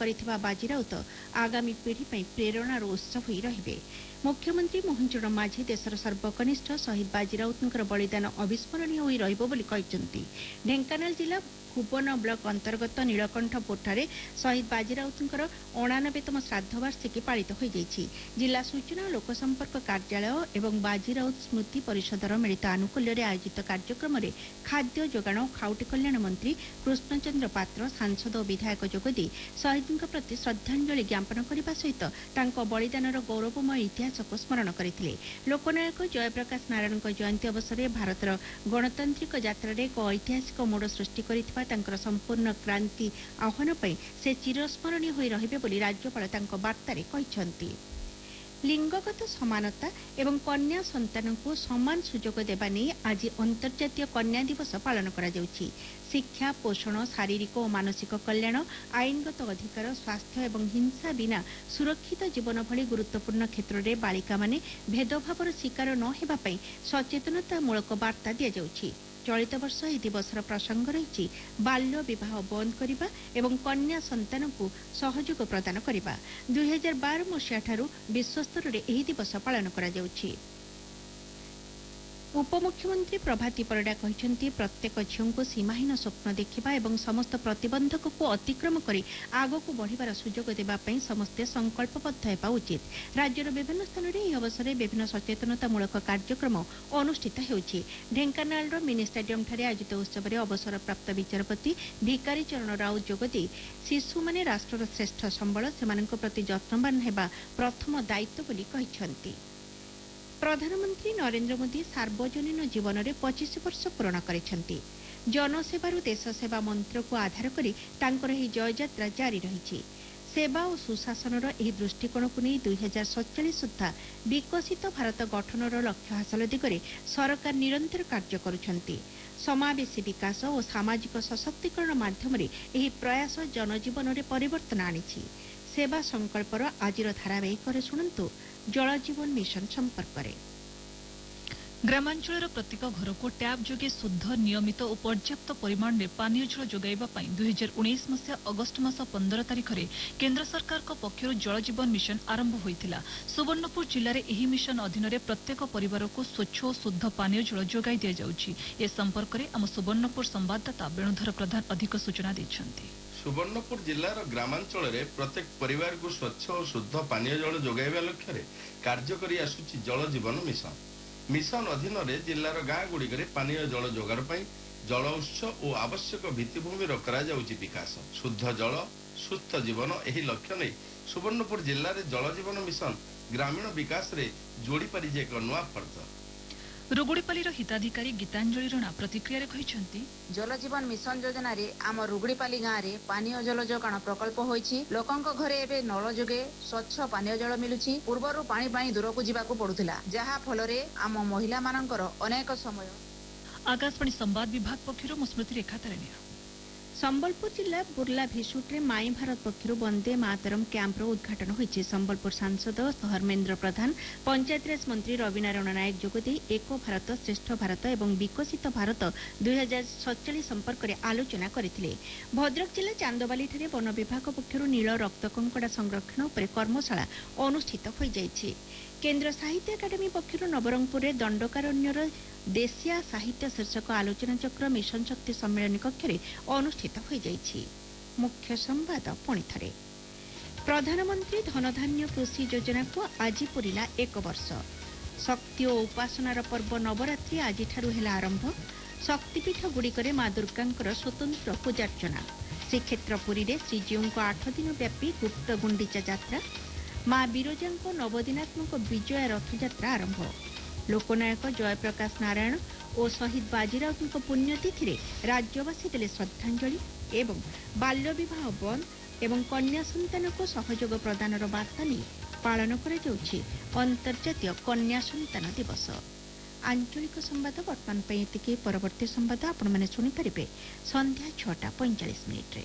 କରିଥିବା ବାଜି ରାଉତ ଆଗାମୀ ପିଢ଼ି ପାଇଁ ପ୍ରେରଣାର ଉତ୍ସ ହୋଇ ରହିବେ। ମୁଖ୍ୟମନ୍ତ୍ରୀ ମୋହନ ଚରଣ ମାଝୀ ଦେଶର ସର୍ବକନିଷ୍ଠ ଶହୀଦ ବାଜି ରାଉତଙ୍କର ବଳିଦାନ ଅବିସ୍ମରଣୀୟ ହୋଇ ରହିବ ବୋଲି କହିଛନ୍ତି। ଢେଙ୍କାନାଳ ଜିଲ୍ଲା ଭୁବନ ବ୍ଲକ ଅନ୍ତର୍ଗତ ନୀଳକଣ୍ଠପୁରଠାରେ ଶହୀଦ ବାଜି ରାଉତଙ୍କର 89ତମ ଶ୍ରାଦ୍ଧ ବାର୍ଷିକୀ ପାଳିତ ହୋଇଯାଇଛି। ଜିଲ୍ଲା ସୂଚନା ଓ ଲୋକସମ୍ପର୍କ କାର୍ଯ୍ୟାଳୟ ଏବଂ ବାଜି ରାଉତ ସ୍ମୃତି ପରିଷଦର ମିଳିତ ଆନୁକୂଲ୍ୟରେ ଆୟୋଜିତ କାର୍ଯ୍ୟକ୍ରମରେ ଖାଦ୍ୟ ଯୋଗାଣ ଓ ଖାଉଟି କଲ୍ୟାଣ ମନ୍ତ୍ରୀ କୃଷ୍ଣଚନ୍ଦ୍ର ପାତ୍ର ସାଂସଦ ଓ ବିଧାୟକ ଯୋଗଦେଇ ଶହୀଦଙ୍କ ପ୍ରତି ଶ୍ରଦ୍ଧାଞ୍ଜଳି ଜ୍ଞାପନ କରିବା ସହିତ ତାଙ୍କ ବଳିଦାନର ଗୌରବମୟ ଇତିହାସକୁ ସ୍ମରଣ କରିଥିଲେ। ଲୋକନାୟକ ଜୟପ୍ରକାଶ ନାରାୟଣଙ୍କ ଜୟନ୍ତୀ ଅବସରରେ ଭାରତର ଗଣତାନ୍ତ୍ରିକ ଯାତ୍ରାରେ ଏକ ଐତିହାସିକ ମୋଡ଼ ସୃଷ୍ଟି କରିଥିବା ତାଙ୍କର ସମ୍ପୂର୍ଣ୍ଣ କ୍ରାନ୍ତି ଆହ୍ୱାନ ପାଇଁ ସେ ଚିରସ୍ମରଣୀୟ ହୋଇ ରହିବେ ବୋଲି ରାଜ୍ୟପାଳ ତାଙ୍କ ବାର୍ତ୍ତାରେ କହିଛନ୍ତି। ଲିଙ୍ଗଗତ ସମାନତା ଏବଂ କନ୍ୟା ସନ୍ତାନଙ୍କୁ ସମାନ ସୁଯୋଗ ଦେବା ନେଇ ଆଜି ଅନ୍ତର୍ଜାତୀୟ କନ୍ୟା ଦିବସ ପାଳନ କରାଯାଉଛି। ଶିକ୍ଷା, ପୋଷଣ, ଶାରୀରିକ ଓ ମାନସିକ କଲ୍ୟାଣ, ଆଇନଗତ ଅଧିକାର, ସ୍ୱାସ୍ଥ୍ୟ ଏବଂ ହିଂସା ବିନା ସୁରକ୍ଷିତ ଜୀବନ ଭଳି ଗୁରୁତ୍ୱପୂର୍ଣ୍ଣ କ୍ଷେତ୍ରରେ ବାଳିକାମାନେ ଭେଦଭାବର ଶିକାର ନ ହେବା ପାଇଁ ସଚେତନତାମୂଳକ ବାର୍ତ୍ତା ଦିଆଯାଉଛି। ଚଳିତ ବର୍ଷ ଏହି ଦିବସର ପ୍ରସଙ୍ଗ ରହିଛି ବାଲ୍ୟ ବିବାହ ବନ୍ଦ କରିବା ଏବଂ କନ୍ୟା ସନ୍ତାନକୁ ସହଯୋଗ ପ୍ରଦାନ କରିବା। 2012 ମସିହାଠାରୁ ବିଶ୍ୱସ୍ତରରେ ଏହି ଦିବସ ପାଳନ କରାଯାଉଛି। ଉପମୁଖ୍ୟମନ୍ତ୍ରୀ ପ୍ରଭାତୀ ପରିଡ଼ା କହିଛନ୍ତି ପ୍ରତ୍ୟେକ ଝିଅଙ୍କୁ ସୀମାହୀନ ସ୍ୱପ୍ନ ଦେଖିବା ଏବଂ ସମସ୍ତ ପ୍ରତିବନ୍ଧକକୁ ଅତିକ୍ରମ କରି ଆଗକୁ ବଢ଼ିବାର ସୁଯୋଗ ଦେବା ପାଇଁ ସମସ୍ତେ ସଂକଳ୍ପବଦ୍ଧ ହେବା ଉଚିତ। ରାଜ୍ୟର ବିଭିନ୍ନ ସ୍ଥାନରେ ଏହି ଅବସରରେ ବିଭିନ୍ନ ସଚେତନତାମୂଳକ କାର୍ଯ୍ୟକ୍ରମ ଅନୁଷ୍ଠିତ ହେଉଛି। ଢେଙ୍କାନାଳର ମିନି ଷ୍ଟାଡିୟମଠାରେ ଆୟୋଜିତ ଉତ୍ସବରେ ଅବସରପ୍ରାପ୍ତ ବିଚାରପତି ଭିକାରୀ ଚରଣ ରାଉତ ଯୋଗଦେଇ ଶିଶୁମାନେ ରାଷ୍ଟ୍ରର ଶ୍ରେଷ୍ଠ ସମ୍ବଳ, ସେମାନଙ୍କ ପ୍ରତି ଯତ୍ନବାନ ହେବା ପ୍ରଥମ ଦାୟିତ୍ୱ ବୋଲି କହିଛନ୍ତି। ପ୍ରଧାନମନ୍ତ୍ରୀ ନରେନ୍ଦ୍ର ମୋଦି ସାର୍ବଜନୀନ ଜୀବନରେ 25 ବର୍ଷ ପୂରଣ କରିଛନ୍ତି। ଜନସେବାରୁ ଦେଶ ସେବା ମନ୍ତ୍ରକୁ ଆଧାର କରି ତାଙ୍କର ଏହି ଜୟଯାତ୍ରା ଜାରି ରହିଛି। ସେବା ଓ ସୁଶାସନର ଏହି ଦୃଷ୍ଟିକୋଣକୁ ନେଇ 2047 ସୁଦ୍ଧା ବିକଶିତ ଭାରତ ଗଠନର ଲକ୍ଷ୍ୟ ହାସଲ ଦିଗରେ ସରକାର ନିରନ୍ତର କାର୍ଯ୍ୟ କରୁଛନ୍ତି। ସମାବେଶୀ ବିକାଶ ଓ ସାମାଜିକ ସଶକ୍ତିକରଣ ମାଧ୍ୟମରେ ଏହି ପ୍ରୟାସ ଜନଜୀବନରେ ପରିବର୍ତ୍ତନ ଆଣିଛି। ସେବା ସଂକଳ୍ପର ଆଜିର ଧାରାବାହିକରେ ଶୁଣନ୍ତୁ ଜଳ ଜୀବନ ମିଶନ ସମ୍ପର୍କରେ। ଗ୍ରାମାଞ୍ଚଳର ପ୍ରତ୍ୟେକ ଘରକୁ ଟ୍ୟାପ୍ ଯୋଗେ ଶୁଦ୍ଧ, ନିୟମିତ ଓ ପର୍ଯ୍ୟାପ୍ତ ପରିମାଣରେ ପାନୀୟ ଜଳ ଯୋଗାଇବା ପାଇଁ 2019 ମସିହା ଅଗଷ୍ଟ ମାସ 15 ତାରିଖରେ କେନ୍ଦ୍ର ସରକାରଙ୍କ ପକ୍ଷରୁ ଜଳ ଜୀବନ ମିଶନ ଆରମ୍ଭ ହୋଇଥିଲା। ସୁବର୍ଣ୍ଣପୁର ଜିଲ୍ଲାରେ ଏହି ମିଶନ ଅଧୀନରେ ପ୍ରତ୍ୟେକ ପରିବାରକୁ ସ୍ୱଚ୍ଛ ଓ ଶୁଦ୍ଧ ପାନୀୟ ଜଳ ଯୋଗାଇ ଦିଆଯାଉଛି। ଏ ସମ୍ପର୍କରେ ଆମ ସୁବର୍ଣ୍ଣପୁର ସମ୍ବାଦଦାତା ବେଣୁଧର ପ୍ରଧାନ ଅଧିକ ସୂଚନା ଦେଇଛନ୍ତି। ସୁବର୍ଣ୍ଣପୁର ଜିଲ୍ଲାର ଗ୍ରାମାଞ୍ଚଳରେ ପ୍ରତ୍ୟେକ ପରିବାରକୁ ସ୍ୱଚ୍ଛ ଓ ଶୁଦ୍ଧ ପାନୀୟ ଜଳ ଯୋଗାଇବା ଲକ୍ଷ୍ୟରେ କାର୍ଯ୍ୟ କରି ଆସୁଛି ଜଳ ଜୀବନ ମିଶନ। ମିଶନ ଅଧୀନରେ ଜିଲ୍ଲାର ଗାଁ ଗୁଡ଼ିକରେ ପାନୀୟ ଜଳ ଯୋଗାଣ ପାଇଁ ଜଳ ଉତ୍ସ ଓ ଆବଶ୍ୟକ ଭିତ୍ତିଭୂମିର କରାଯାଉଛି ବିକାଶ। ଶୁଦ୍ଧ ଜଳ, ସୁସ୍ଥ ଜୀବନ ଏହି ଲକ୍ଷ୍ୟ ନେଇ ସୁବର୍ଣ୍ଣପୁର ଜିଲ୍ଲାରେ ଜଳ ଜୀବନ ମିଶନ ଗ୍ରାମୀଣ ବିକାଶରେ ଯୋଡ଼ି ପାରିଛି ଏକ ନୂଆ ଫର୍ଦ୍ଦ। ରୁଗୁଡିପାଲିର ହିତାଧିକାରୀ ଗୀତାଞ୍ଜଳି ରଣା ପ୍ରତିକ୍ରିୟାରେ କହିଛନ୍ତି, ଜଳ ଜୀବନ ମିଶନ ଯୋଜନାରେ ଆମ ରୁଗୁଡିପାଲି ଗାଁରେ ପାନୀୟ ଜଳ ଯୋଗାଣ ପ୍ରକଳ୍ପ ହୋଇଛି। ଲୋକଙ୍କ ଘରେ ଏବେ ନଳ ଯୋଗେ ସ୍ୱଚ୍ଛ ପାନୀୟ ଜଳ ମିଳୁଛି। ପୂର୍ବରୁ ପାଣି ପାଇଁ ଦୂରକୁ ଯିବାକୁ ପଡୁଥିଲା, ଯାହା ଫଳରେ ଆମ ମହିଳାମାନଙ୍କର ଅନେକ ସମୟ। ଆକାଶବାଣୀ ସମ୍ବାଦ ବିଭାଗ ପକ୍ଷରୁ ମୁଁ ସ୍ମୃତି ରେଖା ତାରିଣୀ। ସମ୍ବଲପୁର ଜିଲ୍ଲା ବୁର୍ଲା ଭିସୁଟରେ ମାଇ ଭାରତ ପକ୍ଷରୁ ବନ୍ଦେ ମାତରମ୍ କ୍ୟାମ୍ପର ଉଦ୍ଘାଟନ ହୋଇଛି। ସମ୍ବଲପୁର ସାଂସଦ ଧର୍ମେନ୍ଦ୍ର ପ୍ରଧାନ, ପଞ୍ଚାୟତିରାଜ ମନ୍ତ୍ରୀ ରବିନାରାୟଣ ନାୟକ ଯୋଗଦେଇ ଏକ ଭାରତ ଶ୍ରେଷ୍ଠ ଭାରତ ଏବଂ ବିକଶିତ ଭାରତ 2047 ସମ୍ପର୍କରେ ଆଲୋଚନା କରିଥିଲେ। ଭଦ୍ରକ ଜିଲ୍ଲା ଚାନ୍ଦବାଲିଠାରେ ବନ ବିଭାଗ ପକ୍ଷରୁ ନୀଳ ରକ୍ତକଙ୍କଡ଼ା ସଂରକ୍ଷଣ ଉପରେ କର୍ମଶାଳା ଅନୁଷ୍ଠିତ ହୋଇଯାଇଛି। କେନ୍ଦ୍ର ସାହିତ୍ୟ ଏକାଡେମୀ ପକ୍ଷରୁ ନବରଙ୍ଗପୁରରେ ଦଣ୍ଡକାରଣ୍ୟର ଦେଶିଆ ସାହିତ୍ୟ ଶୀର୍ଷକ ଆଲୋଚନା ଚକ୍ର ମିଶନ ଶକ୍ତି ସମ୍ମିଳନୀ କକ୍ଷରେ ଅନୁଷ୍ଠିତ ହୋଇଯାଇଛି। ମୁଖ୍ୟ ସମ୍ବାଦ ପୁଣିଥରେ। ପ୍ରଧାନମନ୍ତ୍ରୀ ଧନଧାନ୍ୟ କୃଷି ଯୋଜନାକୁ ଆଜି ପୂରିଲା 1 ବର୍ଷ। ଶକ୍ତି ଓ ଉପାସନାର ପର୍ବ ନବରାତ୍ରି ଆଜିଠାରୁ ହେଲା ଆରମ୍ଭ। ଶକ୍ତିପୀଠଗୁଡ଼ିକରେ ମା ଦୁର୍ଗାଙ୍କର ସ୍ୱତନ୍ତ୍ର ପୂଜାର୍ଚ୍ଚନା। ଶ୍ରୀକ୍ଷେତ୍ର ପୁରୀରେ ଶ୍ରୀଜୀଉଙ୍କ 8 ଦିନ ବ୍ୟାପୀ ଗୁପ୍ତ ଗୁଣ୍ଡିଚା ଯାତ୍ରା। ମା ବିରଜାଙ୍କ ନବଦିନାତ୍ମକ ବିଜୟା ରଥଯାତ୍ରା ଆରମ୍ଭ। ଲୋକନାୟକ ଜୟପ୍ରକାଶ ନାରାୟଣ ଓ ଶହୀଦ ବାଜି ରାଉତଙ୍କ ପୁଣ୍ୟତିଥିରେ ରାଜ୍ୟବାସୀ ଦେଲେ ଶ୍ରଦ୍ଧାଞ୍ଜଳି ଏବଂ ବାଲ୍ୟ ବିବାହ ବନ୍ଦ ଏବଂ କନ୍ୟା ସନ୍ତାନକୁ ସହଯୋଗ ପ୍ରଦାନର ବାର୍ତ୍ତା ନେଇ ପାଳନ କରାଯାଉଛି ଅନ୍ତର୍ଜାତୀୟ କନ୍ୟା ସନ୍ତାନ ଦିବସ। ଆଞ୍ଚଳିକ ସମ୍ବାଦ ବର୍ତ୍ତମାନ ପାଇଁ ଏତିକି। ପରବର୍ତ୍ତୀ ସମ୍ବାଦ ଆପଣମାନେ ଶୁଣିପାରିବେ ସନ୍ଧ୍ୟା 6:45 ମିନିଟ୍ରେ।